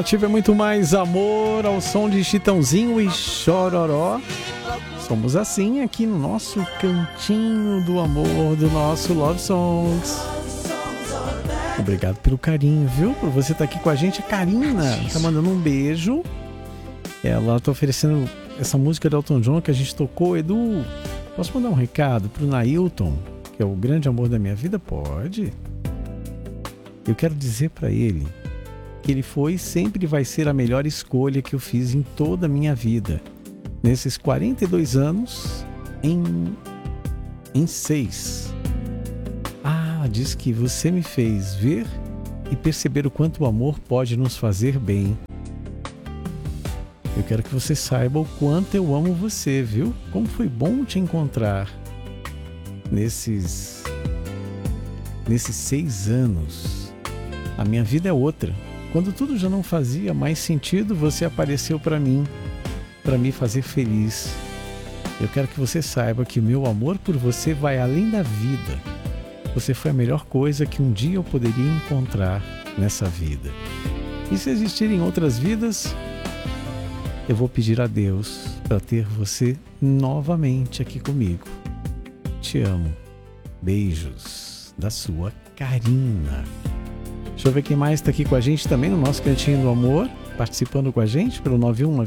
Tive muito mais amor ao som de Chitãozinho e Chororó. Somos assim aqui no nosso cantinho do amor, do nosso Love Songs. Obrigado pelo carinho, viu? Por você estar aqui com a gente. A Karina tá mandando um beijo. Ela tá oferecendo essa música do Elton John que a gente tocou. Edu, posso mandar um recado pro Nailton, que é o grande amor da minha vida? Pode. Eu quero dizer para ele que ele foi e sempre vai ser a melhor escolha que eu fiz em toda a minha vida. Nesses 42 anos, em 6. Diz que você me fez ver e perceber o quanto o amor pode nos fazer bem. Eu quero que você saiba o quanto eu amo você, viu? Como foi bom te encontrar nesses 6 anos. A minha vida é outra. Quando tudo já não fazia mais sentido, você apareceu para mim, para me fazer feliz. Eu quero que você saiba que o meu amor por você vai além da vida. Você foi a melhor coisa que um dia eu poderia encontrar nessa vida. E se existirem outras vidas, eu vou pedir a Deus para ter você novamente aqui comigo. Te amo. Beijos da sua Karina. Deixa eu ver quem mais está aqui com a gente também no nosso Cantinho do Amor, participando com a gente pelo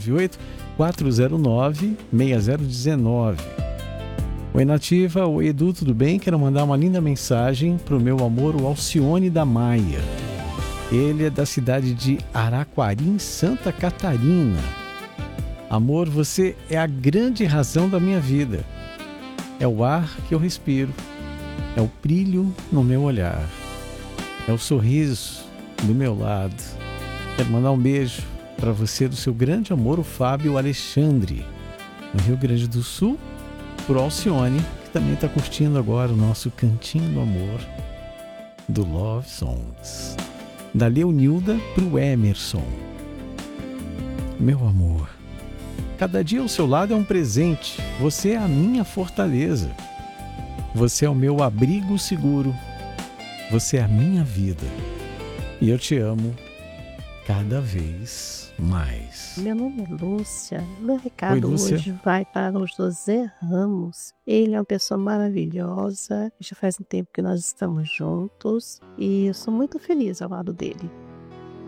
9198-409-6019. Oi, Nativa. Oi, Edu, tudo bem? Quero mandar uma linda mensagem para o meu amor, o Alcione da Maia. Ele é da cidade de Araquarim, Santa Catarina. Amor, você é a grande razão da minha vida. É o ar que eu respiro. É o brilho no meu olhar. É o sorriso do meu lado. Quero mandar um beijo para você do seu grande amor, o Fábio Alexandre, no Rio Grande do Sul, por Alcione, que também está curtindo agora o nosso Cantinho do Amor do Love Songs. Da Leonilda pro Emerson. Meu amor, cada dia ao seu lado é um presente. Você é a minha fortaleza. Você é o meu abrigo seguro. Você é a minha vida. E eu te amo cada vez mais. Meu nome é Lúcia. Meu Oi, recado Lúcia. hoje vai para o José Ramos. Ele é uma pessoa maravilhosa. Já faz um tempo que nós estamos juntos e eu sou muito feliz ao lado dele.